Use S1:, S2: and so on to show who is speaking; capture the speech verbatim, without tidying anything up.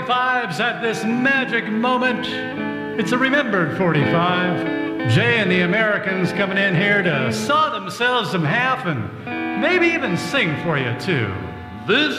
S1: forty-fives at this magic moment. It's a remembered forty-five. Jay and the Americans coming in here to saw themselves some half and maybe even sing for you, too.
S2: This